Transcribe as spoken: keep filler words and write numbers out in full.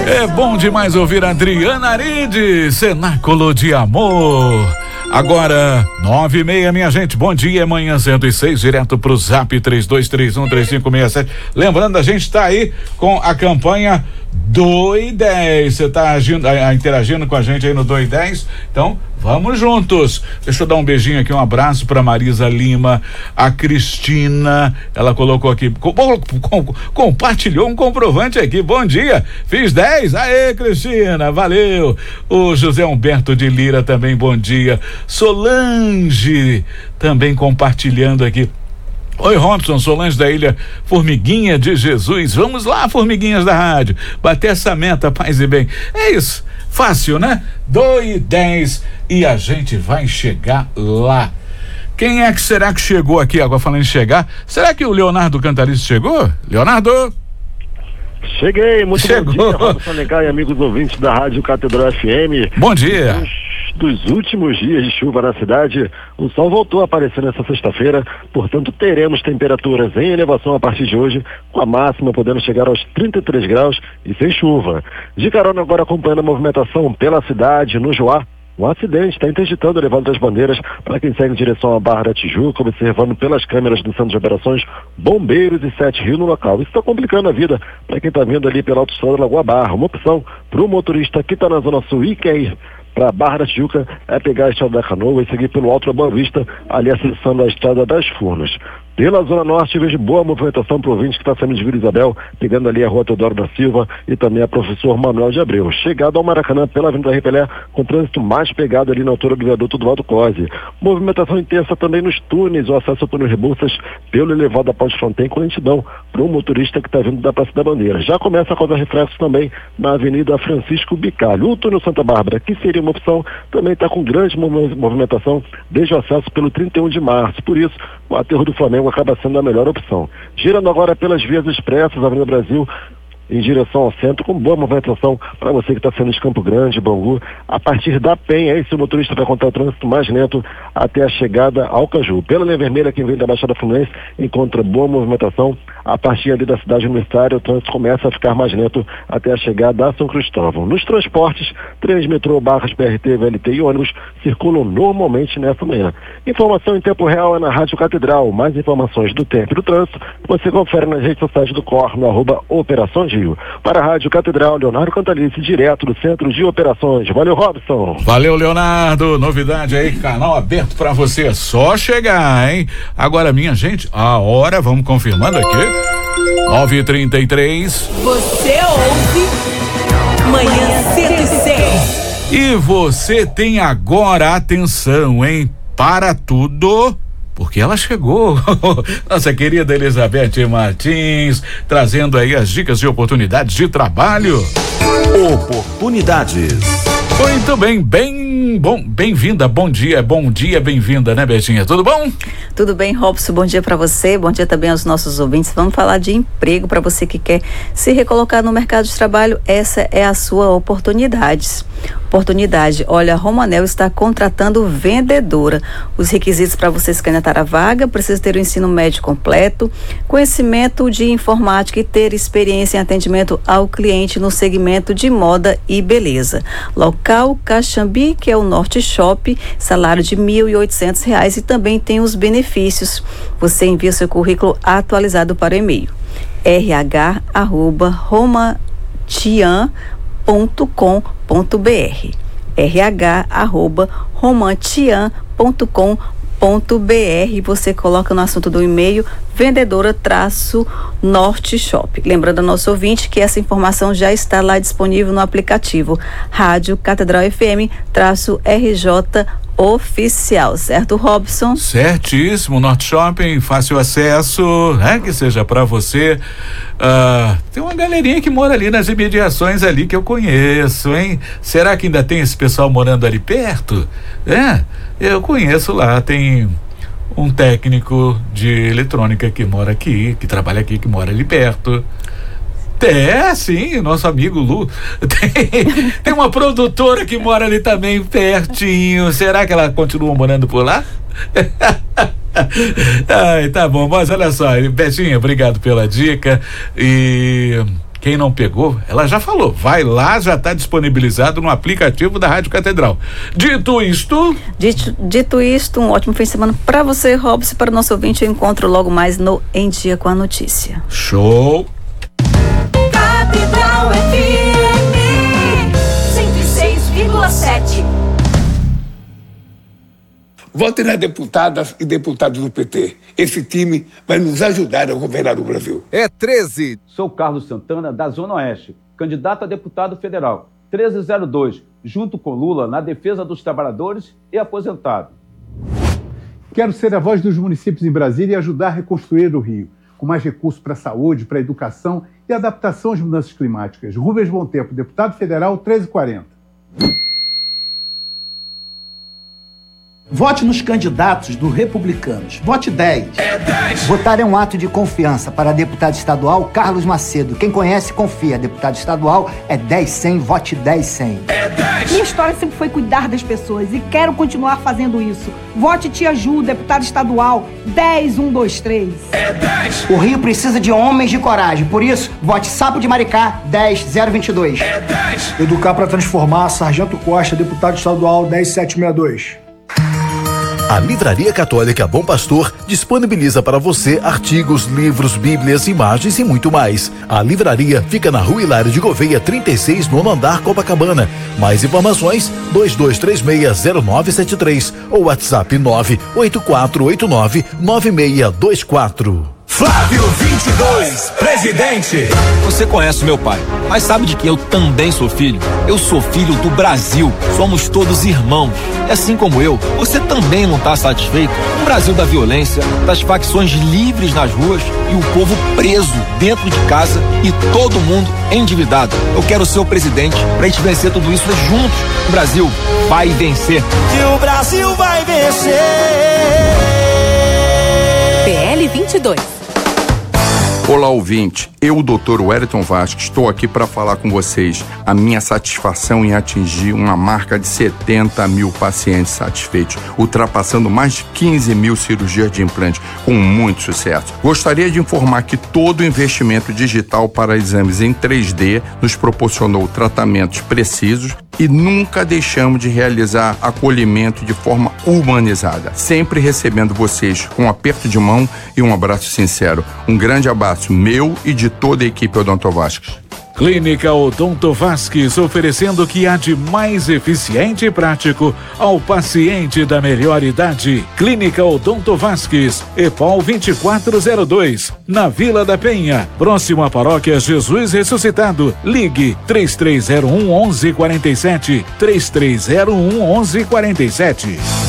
É bom demais ouvir a Adriana Aride, Cenáculo de Amor. Agora, nove e meia, minha gente, bom dia, manhã cento e seis, direto pro Zap três dois três um três cinco seis sete. Lembrando, a gente tá aí com a campanha do e dez. Você tá agindo, a, a, interagindo com a gente aí no do e dez? Então, vamos juntos. Deixa eu dar um beijinho aqui, um abraço pra Marisa Lima, a Cristina, ela colocou aqui, com, com, compartilhou um comprovante aqui, bom dia, fiz dez, aê Cristina, valeu. O José Humberto de Lira também, bom dia. Solange também compartilhando aqui. Oi, Robson, Solange da Ilha Formiguinha de Jesus. Vamos lá, formiguinhas da rádio, bater essa meta, paz e bem. É isso, fácil, né? dois e dez e a gente vai chegar lá. Quem é que será que chegou aqui agora, falando em chegar? Será que o Leonardo Cantarice chegou? Leonardo? Cheguei, muito Chegou. bom dia, Robson Alencar e amigos ouvintes da Rádio Catedral F M. Bom dia. Dos últimos dias de chuva na cidade, o sol voltou a aparecer nessa sexta-feira, portanto teremos temperaturas em elevação a partir de hoje, com a máxima podendo chegar aos trinta e três graus e sem chuva. De carona agora acompanhando a movimentação pela cidade, no Joá, um acidente está interditando o elevado das bandeiras para quem segue em direção à Barra da Tijuca, observando pelas câmeras do Centro de Operações bombeiros e Sete Rio no local. Isso está complicando a vida para quem está vindo ali pela autoestrada Lagoa Barra. Uma opção para o motorista que está na Zona Sul e quer ir para a Barra da Tijuca é pegar a estrada da Canoa e seguir pelo Alto da Boa Vista, ali acessando a estrada das Furnas. Pela Zona Norte, vejo boa movimentação para o ouvinte que está saindo de Vila Isabel, pegando ali a Rua Teodoro da Silva e também a Professor Manuel de Abreu. Chegada ao Maracanã pela Avenida Repelé, com trânsito mais pegado ali na altura do viaduto do Alto Cose. Movimentação intensa também nos túneis, o acesso ao túnel Rebouças pelo elevado da Ponte Fronten com lentidão para o motorista que está vindo da Praça da Bandeira. Já começa a causar reflexos também na Avenida Francisco Bicalho. O túnel Santa Bárbara, que seria uma opção, também está com grande movimentação desde o acesso pelo trinta e um de março. Por isso, o aterro do Flamengo acaba sendo a melhor opção. Girando agora pelas vias expressas, Avenida Brasil, em direção ao centro, com boa movimentação para você que está saindo de Campo Grande, Bangu, a partir da Penha, aí se o motorista vai contar o trânsito mais lento até a chegada ao Caju. Pela linha vermelha, quem vem da Baixada Fluminense encontra boa movimentação, a partir ali da cidade universitária, o trânsito começa a ficar mais lento até a chegada a São Cristóvão. Nos transportes, trens, metrô, barras, B R T, V L T e ônibus circulam normalmente nessa manhã. Informação em tempo real é na Rádio Catedral. Mais informações do tempo e do trânsito você confere nas redes sociais do C O R, no arroba Operações Rio. Para a Rádio Catedral, Leonardo Cantalice, direto do Centro de Operações. Valeu, Robson. Valeu, Leonardo. Novidade aí, canal aberto para você. É só chegar, hein? Agora, minha gente, a hora, vamos confirmando aqui. nove e trinta e três. Você ouve Manhã cento e seis. E você tem agora atenção, hein? Para tudo, porque ela chegou. Nossa querida Elizabeth Martins, trazendo aí as dicas e oportunidades de trabalho. Oportunidades. Muito bem, bem bom, bem-vinda, bom dia, bom dia, bem-vinda, né, Betinha? Tudo bom? Tudo bem, Robson, bom dia para você, bom dia também aos nossos ouvintes. Vamos falar de emprego para você que quer se recolocar no mercado de trabalho. Essa é a sua oportunidade. Oportunidade, olha, a Romanel está contratando vendedora. Os requisitos para você se candidatar à vaga: precisa ter o ensino médio completo, conhecimento de informática e ter experiência em atendimento ao cliente no segmento de moda e beleza. Local Caxambi, que é o Norte Shop, salário de mil e oitocentos reais, e também tem os benefícios. Você envia seu currículo atualizado para o e-mail r h arroba romantian ponto com ponto b r r h arroba romantian ponto com ponto b r. Você coloca no assunto do e-mail vendedora traço Norte Shop. Lembrando ao nosso ouvinte que essa informação já está lá disponível no aplicativo Rádio Catedral F M traço R J oficial, certo, Robson? Certíssimo, Norte Shopping, fácil acesso, né? Que seja para você. Uh, tem uma galerinha que mora ali nas imediações ali que eu conheço, hein? Será que ainda tem esse pessoal morando ali perto? É, eu conheço lá, tem um técnico de eletrônica que mora aqui, que trabalha aqui, que mora ali perto. É, sim, nosso amigo Lu. Tem, tem uma produtora que mora ali também pertinho. Será que ela continua morando por lá? Ai, tá bom, mas olha só, Betinha, obrigado pela dica. E quem não pegou, ela já falou, vai lá, já está disponibilizado no aplicativo da Rádio Catedral. Dito isto... Dito, dito isto, um ótimo fim de semana para você, Robson, para o nosso ouvinte. Eu encontro logo mais no Em Dia com a Notícia. Show! Catedral F M cento e seis vírgula sete. Vote nas deputadas e deputados do P T. Esse time vai nos ajudar a governar o Brasil. É treze. Sou Carlos Santana, da Zona Oeste, candidato a deputado federal. treze zero dois, junto com Lula na defesa dos trabalhadores e aposentados. Quero ser a voz dos municípios em Brasília e ajudar a reconstruir o Rio, com mais recursos para a saúde, para a educação e adaptação às mudanças climáticas. Rubens Bom Tempo, deputado federal, treze quarenta. Vote nos candidatos do Republicanos. Vote dez. É dez. Votar é um ato de confiança. Para deputado estadual, Carlos Macedo. Quem conhece, confia. Deputado estadual é dez cem. Vote dez cem. É dez. Minha história sempre foi cuidar das pessoas e quero continuar fazendo isso. Vote Tia Ju, deputado estadual, dez cento e vinte e três. É dez. O Rio precisa de homens de coragem. Por isso, vote Sapo de Maricá, dez zero vinte e dois. É dez. Educar para transformar, Sargento Costa, deputado estadual, dez sete sessenta e dois. A Livraria Católica Bom Pastor disponibiliza para você artigos, livros, bíblias, imagens e muito mais. A livraria fica na Rua Hilário de Gouveia, trinta e seis, nono andar, Copacabana. Mais informações, dois dois três seis zero nove sete três ou WhatsApp nove oito quatro oito nove nove seis dois quatro. Flávio vinte e dois, presidente. Você conhece meu pai, mas sabe de que eu também sou filho? Eu sou filho do Brasil. Somos todos irmãos. E assim como eu, você também não está satisfeito? Um Brasil da violência, das facções livres nas ruas e o povo preso dentro de casa e todo mundo endividado. Eu quero ser o presidente pra gente vencer tudo isso juntos. O Brasil vai vencer. Que o Brasil vai vencer. P L vinte e dois. Olá, ouvinte. Eu, doutor Wellington Vasques, estou aqui para falar com vocês a minha satisfação em atingir uma marca de setenta mil pacientes satisfeitos, ultrapassando mais de quinze mil cirurgias de implante, com muito sucesso. Gostaria de informar que todo o investimento digital para exames em três D nos proporcionou tratamentos precisos e nunca deixamos de realizar acolhimento de forma humanizada, sempre recebendo vocês com um aperto de mão e um abraço sincero. Um grande abraço meu e de toda a equipe Odonto Vasques. Clínica Odonto Vasques, oferecendo o que há de mais eficiente e prático ao paciente da melhor idade. Clínica Odonto Vasques, EPOL vinte e quatro zero dois, na Vila da Penha, próximo à Paróquia Jesus Ressuscitado. Ligue três três zero um, onze quarenta e sete, três três zero um, onze quarenta e sete.